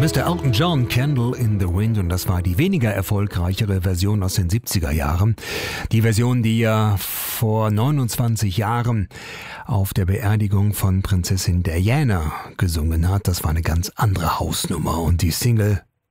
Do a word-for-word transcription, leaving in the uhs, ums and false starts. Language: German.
Mister Elton John, Candle in the Wind, und das war die weniger erfolgreichere Version aus den siebziger Jahren. Die Version, die er vor neunundzwanzig Jahren auf der Beerdigung von Prinzessin Diana gesungen hat, das war eine ganz andere Hausnummer, und die Single